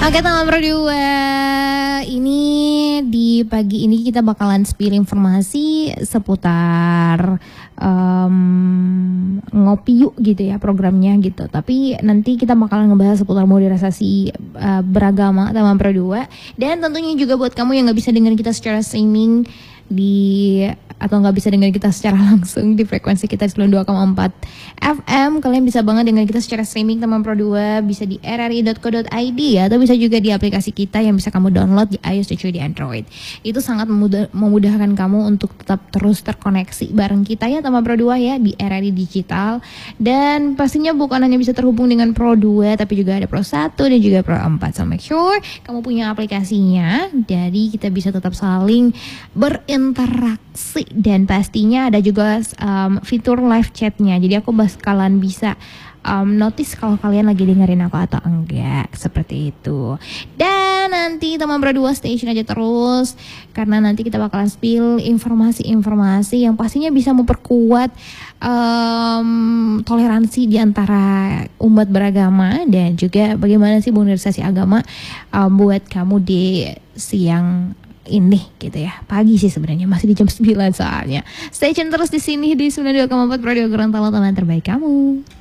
Oke teman berdua, ini di pagi ini kita bakalan spill informasi seputar ngopi yuk gitu ya programnya gitu. Tapi nanti kita bakalan ngebahas seputar modernisasi beragama teman berdua. Dan tentunya juga buat kamu yang gak bisa dengerin kita secara streaming atau nggak bisa dengerin kita secara langsung di frekuensi kita 92,4 FM, kalian bisa banget dengerin kita secara streaming teman Pro 2, bisa di rri.co.id ya, atau bisa juga di aplikasi kita yang bisa kamu download di iOS dan juga di Android. Itu sangat memudahkan kamu untuk tetap terus terkoneksi bareng kita ya teman Pro 2 ya di RRI Digital. Dan pastinya bukan hanya bisa terhubung dengan Pro 2, tapi juga ada Pro 1 dan juga Pro 4. So make sure kamu punya aplikasinya, jadi kita bisa tetap saling berinteraksi. Dan pastinya ada juga fitur live chatnya, jadi aku bakalan bisa notice kalau kalian lagi dengerin aku atau enggak, seperti itu. Dan nanti teman berdua stay tune aja terus, karena nanti kita bakalan spill informasi-informasi yang pastinya bisa memperkuat toleransi di antara umat beragama, dan juga bagaimana sih modernisasi agama buat kamu di siang ini gitu ya. Pagi sih sebenarnya, masih di jam 9 soalnya. Stay tune terus di sini di 92,4 Radio Gorontalo, teman terbaik kamu.